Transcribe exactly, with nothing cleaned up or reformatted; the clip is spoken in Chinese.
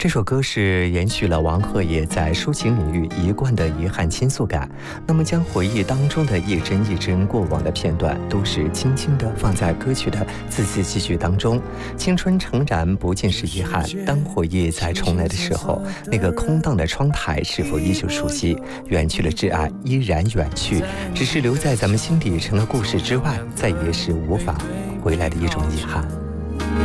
这首歌是延续了王鹤野在抒情领域一贯的遗憾倾诉感，那么将回忆当中的一帧一帧过往的片段，都是轻轻地放在歌曲的字字句句当中。青春诚然不尽是遗憾，当回忆再重来的时候，那个空荡的窗台是否依旧熟悉？远去了挚爱依然远去，只是留在咱们心底，成了故事之外，再也是无法回来的一种遗憾。